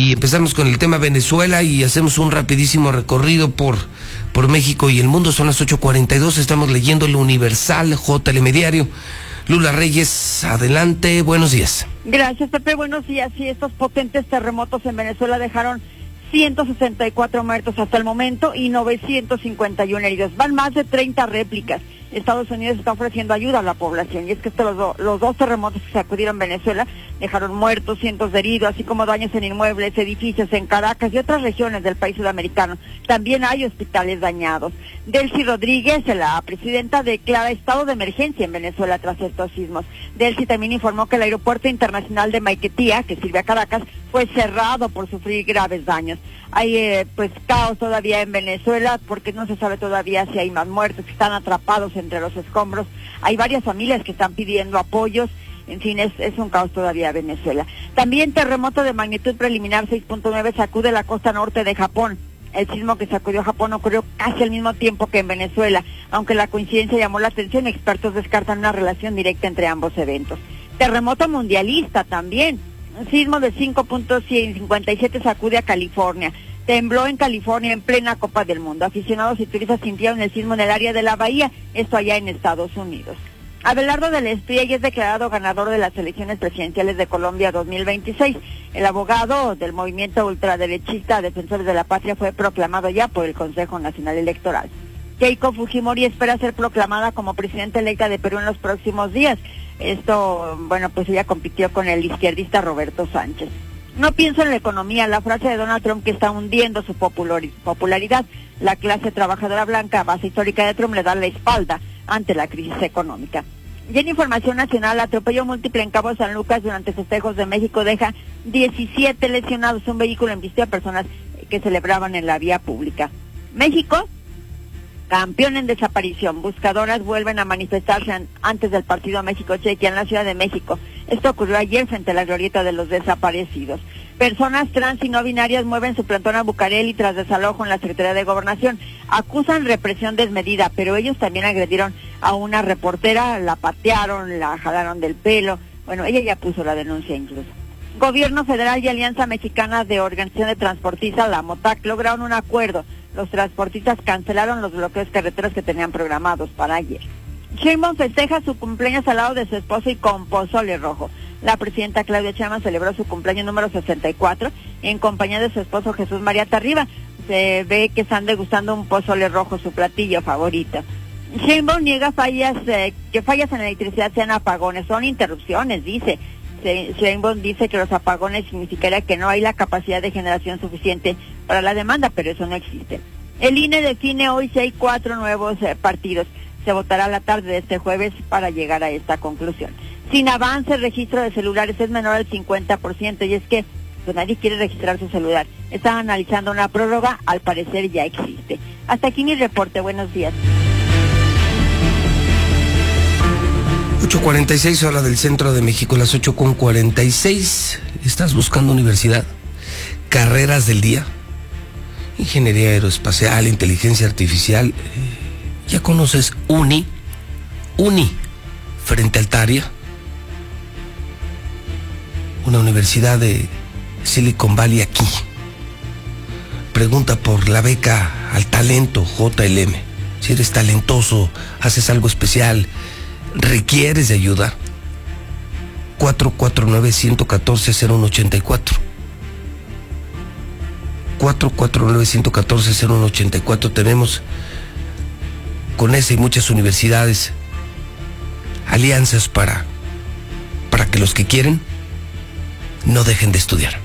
Y empezamos con el tema Venezuela y hacemos un rapidísimo recorrido por México y el mundo. Son las 8:42, estamos leyendo el Universal, JLM Diario. Lula Reyes, adelante, buenos días. Gracias, Pepe, buenos días. Sí, estos potentes terremotos en Venezuela dejaron 164 muertos hasta el momento y 951 heridos. Van más de 30 réplicas. Estados Unidos está ofreciendo ayuda a la población, y es que los dos terremotos que sacudieron Venezuela dejaron muertos, cientos de heridos, así como daños en inmuebles, edificios en Caracas y otras regiones del país sudamericano. También hay hospitales dañados. Delcy Rodríguez, la presidenta, declara estado de emergencia en Venezuela tras estos sismos. Delcy también informó que el aeropuerto internacional de Maiquetía, que sirve a Caracas, fue cerrado por sufrir graves daños. Hay caos todavía en Venezuela porque no se sabe todavía si hay más muertos que están atrapados entre los escombros. Hay varias familias que están pidiendo apoyos. En fin, es un caos todavía Venezuela. También terremoto de magnitud preliminar 6.9 sacude la costa norte de Japón. El sismo que sacudió Japón ocurrió casi al mismo tiempo que en Venezuela. Aunque la coincidencia llamó la atención, expertos descartan una relación directa entre ambos eventos. Terremoto mundialista también. Un sismo de 5.57 sacude a California. Tembló en California en plena Copa del Mundo. Aficionados y turistas sintieron el sismo en el área de la Bahía, esto allá en Estados Unidos. Abelardo del Espriella es declarado ganador de las elecciones presidenciales de Colombia 2026. El abogado del movimiento ultraderechista Defensores de la Patria fue proclamado ya por el Consejo Nacional Electoral. Keiko Fujimori espera ser proclamada como presidenta electa de Perú en los próximos días. Esto, pues ella compitió con el izquierdista Roberto Sánchez. No pienso en la economía, la frase de Donald Trump que está hundiendo su popularidad. La clase trabajadora blanca, base histórica de Trump, le da la espalda ante la crisis económica. Y en información nacional, atropello múltiple en Cabo San Lucas durante festejos de México deja 17 lesionados. Un vehículo embistió a personas que celebraban en la vía pública. México, campeón en desaparición. Buscadoras vuelven a manifestarse antes del partido México-Chequia en la Ciudad de México. Esto ocurrió ayer frente a la glorieta de los desaparecidos. Personas trans y no binarias mueven su plantón a Bucareli tras desalojo en la Secretaría de Gobernación. Acusan represión desmedida, pero ellos también agredieron a una reportera, la patearon, la jalaron del pelo. Ella ya puso la denuncia incluso. Gobierno federal y Alianza Mexicana de Organización de Transportistas, la MOTAC, lograron un acuerdo. Los transportistas cancelaron los bloqueos carreteros que tenían programados para ayer. Sheinbaum festeja su cumpleaños al lado de su esposo y con pozole rojo. La presidenta Claudia Sheinbaum celebró su cumpleaños número 64 en compañía de su esposo Jesús María Tarriba. Se ve que están degustando un pozole rojo, su platillo favorito. Sheinbaum niega que fallas en la electricidad sean apagones, son interrupciones, dice. Sheinbaum dice que los apagones significaría que no hay la capacidad de generación suficiente para la demanda, pero eso no existe. El INE define hoy si hay 4 nuevos partidos. Se votará la tarde de este jueves para llegar a esta conclusión. Sin avance, el registro de celulares es menor al 50%, y es que nadie quiere registrar su celular. Están analizando una prórroga, al parecer ya existe. Hasta aquí mi reporte, buenos días. 8:46, hora del centro de México, las 8:46. ¿Estás buscando universidad? Carreras del día. Ingeniería aeroespacial, inteligencia artificial. ¿Ya conoces Uni frente a Altaria? Una universidad de Silicon Valley aquí. Pregunta por la beca al talento JLM. Si eres talentoso, haces algo especial, requieres de ayuda. 449-114-0184. 449-114-0184. Tenemos con esa y muchas universidades alianzas para que los que quieren no dejen de estudiar.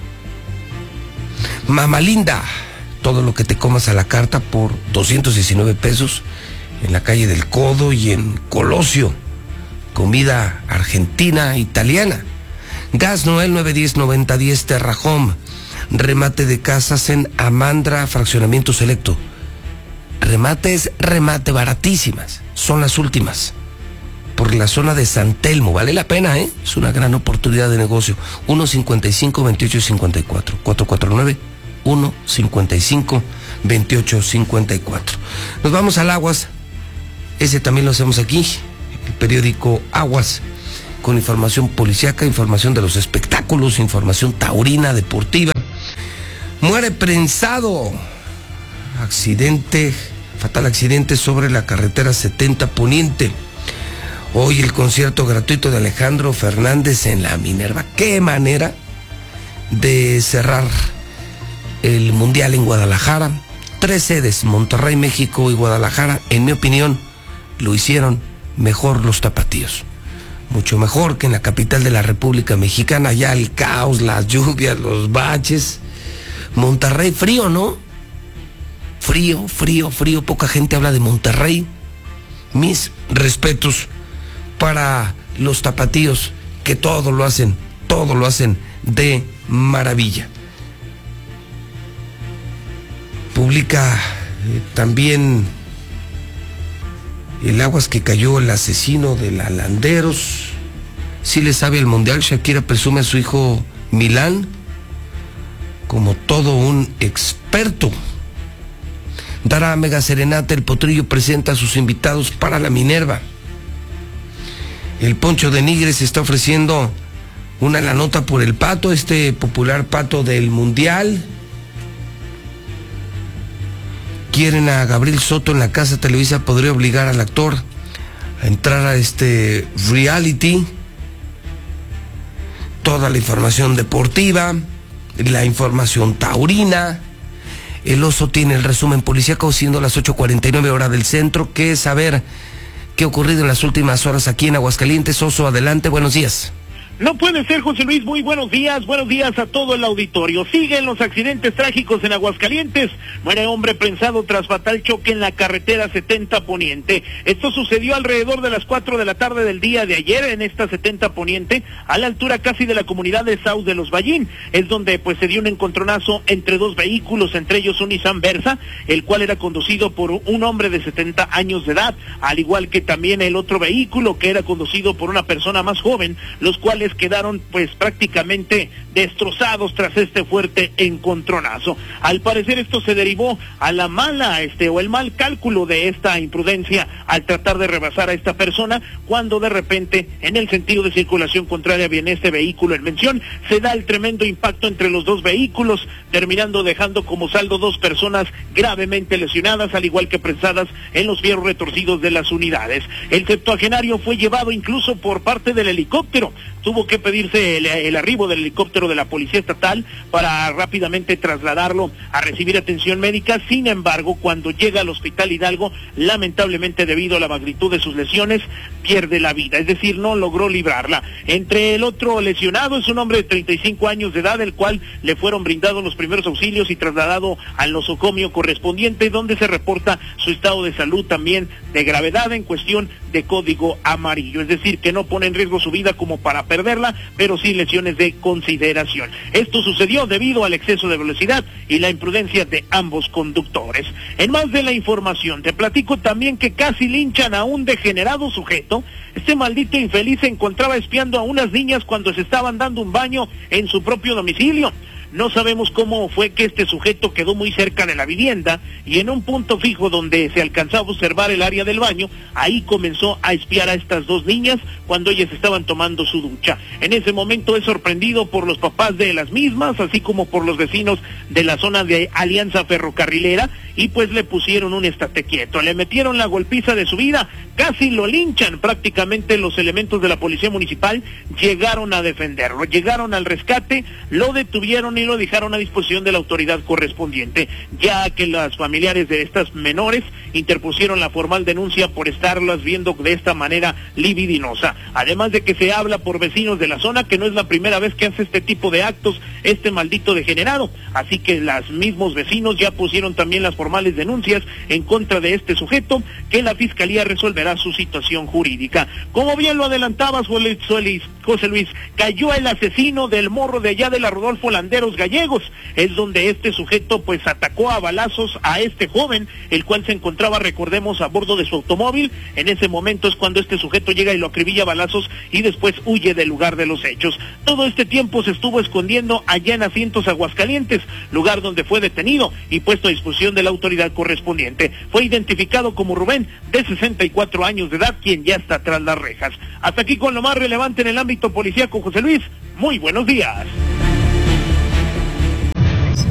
Mamá Linda, todo lo que te comas a la carta por 219 pesos en la calle del Codo y en Colosio. Comida argentina, italiana. Gas Noel 910-9010 Terra Home. Remate de casas en Amandra, Fraccionamiento Selecto. Remate baratísimas. Son las últimas. Por la zona de San Telmo. Vale la pena, ¿eh? Es una gran oportunidad de negocio. 155-2854. 449-155-2854. Nos vamos al Aguas. Ese también lo hacemos aquí. El periódico Aguas. Con información policíaca, información de los espectáculos, información taurina, deportiva. Muere prensado. Fatal accidente sobre la carretera 70 Poniente. Hoy el concierto gratuito de Alejandro Fernández en la Minerva. Qué manera de cerrar el Mundial en Guadalajara. 3 sedes, Monterrey, México y Guadalajara. En mi opinión, lo hicieron mejor los tapatíos. Mucho mejor que en la capital de la República Mexicana. Ya el caos, las lluvias, los baches. Monterrey, frío, ¿no? Frío. Poca gente habla de Monterrey. Mis respetos para los tapatíos, que todo lo hacen de maravilla. Publica también el aguas que cayó el asesino de la Landeros. Sí le sabe el Mundial. Shakira presume a su hijo Milán como todo un experto. Dará mega serenata. El Potrillo presenta a sus invitados para la Minerva. El Poncho de Nigres está ofreciendo una lanota por el pato, este popular pato del Mundial. Quieren a Gabriel Soto en la casa. Televisa podría obligar al actor a entrar a este reality. Toda la información deportiva, la información taurina. El Oso tiene el resumen policíaco, siendo las 8:49 hora del centro. ¿Qué saber qué ha ocurrido en las últimas horas aquí en Aguascalientes? Oso, adelante, buenos días. No puede ser, José Luis, muy buenos días a todo el auditorio. Siguen los accidentes trágicos en Aguascalientes. Muere hombre prensado tras fatal choque en la carretera 70 Poniente. Esto sucedió alrededor de las 4 de la tarde del día de ayer en esta 70 Poniente, a la altura casi de la comunidad de Saus de los Ballín. Es donde pues se dio un encontronazo entre dos vehículos, entre ellos un Nissan Versa, el cual era conducido por un hombre de 70 años de edad, al igual que también el otro vehículo que era conducido por una persona más joven, los cuales quedaron pues prácticamente destrozados tras este fuerte encontronazo. Al parecer esto se derivó a la mala o el mal cálculo de esta imprudencia al tratar de rebasar a esta persona, cuando de repente en el sentido de circulación contraria viene este vehículo en mención. Se da el tremendo impacto entre los dos vehículos, terminando dejando como saldo 2 personas gravemente lesionadas, al igual que prensadas en los fierros retorcidos de las unidades. El septuagenario fue llevado incluso por parte del helicóptero. Tuvo que pedirse el arribo del helicóptero de la Policía Estatal para rápidamente trasladarlo a recibir atención médica. Sin embargo, cuando llega al Hospital Hidalgo, lamentablemente debido a la magnitud de sus lesiones, pierde la vida, es decir, no logró librarla. Entre el otro lesionado es un hombre de 35 años de edad, el cual le fueron brindados los primeros auxilios y trasladado al nosocomio correspondiente, donde se reporta su estado de salud también de gravedad en cuestión de código amarillo, es decir, que no pone en riesgo su vida como para perderla, pero sí lesiones de consideración. Esto sucedió debido al exceso de velocidad y la imprudencia de ambos conductores. En más de la información, te platico también que casi linchan a un degenerado sujeto. Este maldito infeliz se encontraba espiando a unas niñas cuando se estaban dando un baño en su propio domicilio. No sabemos cómo fue que este sujeto quedó muy cerca de la vivienda y en un punto fijo donde se alcanzaba a observar el área del baño, ahí comenzó a espiar a estas 2 niñas cuando ellas estaban tomando su ducha. En ese momento es sorprendido por los papás de las mismas, así como por los vecinos de la zona de Alianza Ferrocarrilera, y pues le pusieron un estate quieto, le metieron la golpiza de su vida, casi lo linchan. Prácticamente los elementos de la policía municipal llegaron a defenderlo, llegaron al rescate, lo detuvieron y lo dejaron a disposición de la autoridad correspondiente, ya que los familiares de estas menores interpusieron la formal denuncia por estarlas viendo de esta manera libidinosa. Además de que se habla por vecinos de la zona que no es la primera vez que hace este tipo de actos este maldito degenerado, así que los mismos vecinos ya pusieron también las formales denuncias en contra de este sujeto, que la fiscalía resolverá su situación jurídica. Como bien lo adelantabas, José Luis, cayó el asesino del morro de allá de la Rodolfo Landeros Gallegos. Es donde este sujeto pues atacó a balazos a este joven, el cual se encontraba, recordemos, a bordo de su automóvil. En ese momento es cuando este sujeto llega y lo acribilla a balazos y después huye del lugar de los hechos. Todo este tiempo se estuvo escondiendo allá en Asientos, Aguascalientes, lugar donde fue detenido y puesto a disposición de la autoridad correspondiente. Fue identificado como Rubén, de 64 años de edad, quien ya está tras las rejas. Hasta aquí con lo más relevante en el ámbito policíaco, José Luis. Muy buenos días.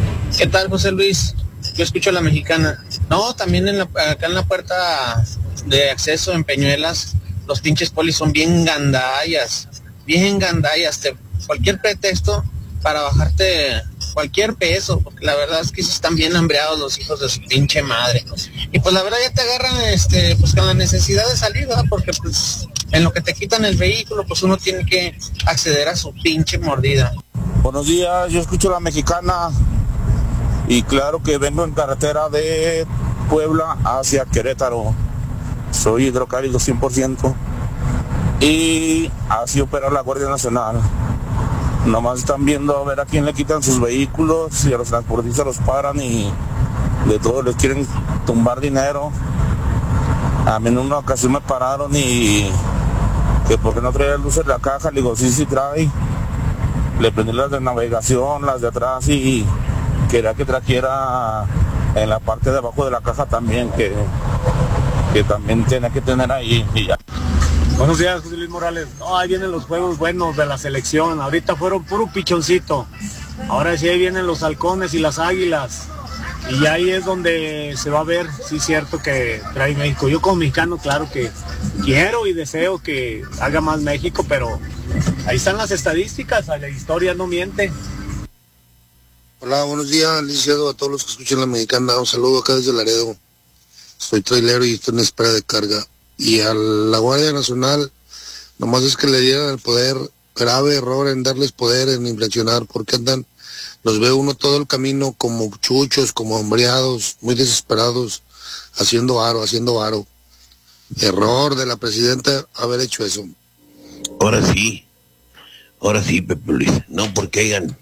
¿Qué tal, José Luis? Yo escucho a la mexicana. No, también acá en la puerta de acceso en Peñuelas, los pinches polis son bien gandallas. Cualquier pretexto para bajarte cualquier peso, porque la verdad es que están bien hambreados los hijos de su pinche madre. Y pues la verdad ya te agarran pues con la necesidad de salir, ¿verdad? Porque pues en lo que te quitan el vehículo, pues uno tiene que acceder a su pinche mordida. Buenos días, yo escucho a la mexicana y claro que vengo en carretera de Puebla hacia Querétaro. Soy hidrocálido 100% y así opera la Guardia Nacional. Nomás están viendo a ver a quién le quitan sus vehículos y a los transportistas los paran y de todo les quieren tumbar dinero. A mí en una ocasión me pararon y que porque no traía luces en la caja, le digo sí trae. Le prendí las de navegación, las de atrás y quería que trajera en la parte de abajo de la caja también, que también tenía que tener ahí y ya. Buenos días, José Luis Morales. No, ahí vienen los juegos buenos de la selección. Ahorita fueron puro pichoncito. Ahora sí ahí vienen los halcones y las águilas. Y ahí es donde se va a ver si es cierto que trae México. Yo como mexicano, claro que quiero y deseo que haga más México, pero ahí están las estadísticas, la historia no miente. Hola, buenos días, licenciado, a todos los que escuchan la mexicana. Un saludo acá desde Laredo. Soy trailero y estoy en espera de carga. Y a la Guardia Nacional, nomás es que le dieran el poder, grave error en darles poder, en inflacionar, porque los ve uno todo el camino como chuchos, como hambreados, muy desesperados, haciendo varo. Error de la presidenta haber hecho eso. Ahora sí, Pepe Luis, no porque hayan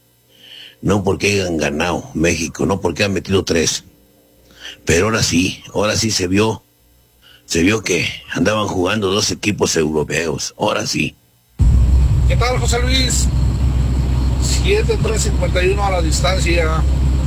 ganado México, no porque han metido 3, pero ahora sí se vio que andaban jugando 2 equipos europeos, ahora sí. ¿Qué tal, José Luis? 7-3-51 a la distancia.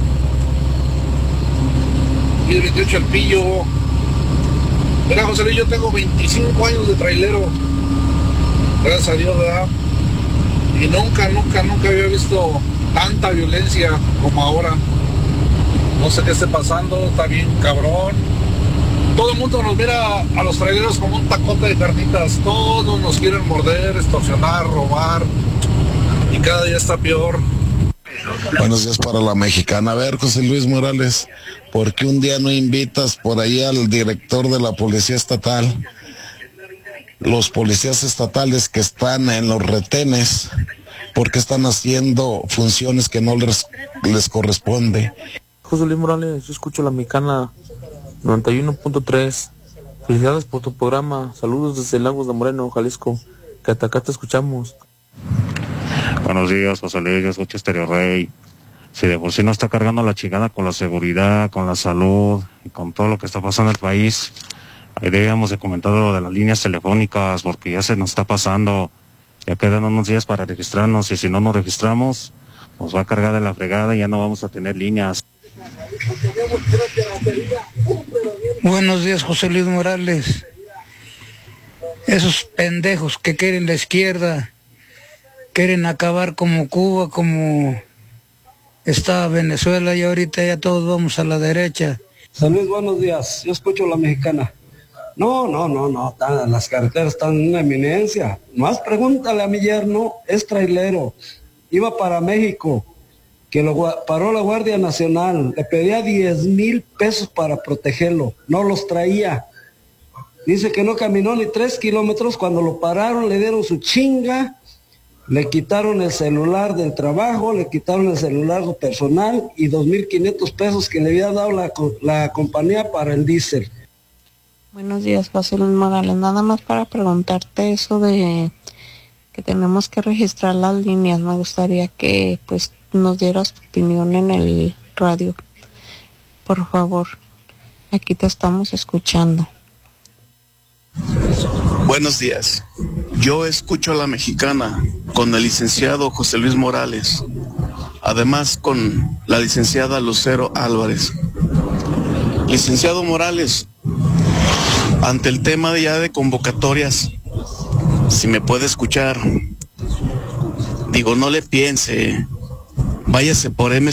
Y el 28 el pillo. Mira, José Luis, yo tengo 25 años de trailero. Gracias a Dios, ¿verdad? Y nunca había visto tanta violencia como ahora. No sé qué esté pasando, está bien cabrón. Todo el mundo nos mira a los traileros como un tacote de carnitas. Todos nos quieren morder, extorsionar, robar. Y cada día está peor. Buenos días para la mexicana. A ver, José Luis Morales, ¿por qué un día no invitas por ahí al director de la Policía Estatal? Los policías estatales que están en los retenes, ¿por qué están haciendo funciones que no les corresponde? José Luis Morales, yo escucho la mexicana 91.3. Felicidades por tu programa. Saludos desde Lagos de Moreno, Jalisco, que hasta acá te escuchamos. Buenos días, José Luis, yo escucho Estéreo Rey. Si de por sí no está cargando la chingada con la seguridad, con la salud y con todo lo que está pasando en el país, ahí debíamos de comentar lo de las líneas telefónicas, porque ya se nos está pasando. Ya quedan unos días para registrarnos y si no nos registramos, nos va a cargar de la fregada y ya no vamos a tener líneas. Buenos días, José Luis Morales. Esos pendejos que quieren la izquierda, quieren acabar como Cuba, como está Venezuela, y ahorita ya todos vamos a la derecha. Salud, buenos días, yo escucho la mexicana. No, las carreteras están en una eminencia. Más pregúntale a mi yerno, es trailero, iba para México, que lo paró la Guardia Nacional, le pedía 10,000 pesos para protegerlo, no los traía. Dice que no caminó ni 3 kilómetros, cuando lo pararon le dieron su chinga, le quitaron el celular del trabajo, le quitaron el celular personal y 2,500 pesos que le había dado la compañía para el diésel. Buenos días, José Luis Morales. Nada más para preguntarte eso de que tenemos que registrar las líneas. Me gustaría que pues nos dieras tu opinión en el radio. Por favor, aquí te estamos escuchando. Buenos días. Yo escucho a la mexicana con el licenciado José Luis Morales, además con la licenciada Lucero Álvarez. Licenciado Morales, ante el tema de convocatorias, si me puede escuchar, digo, no le piense, váyase por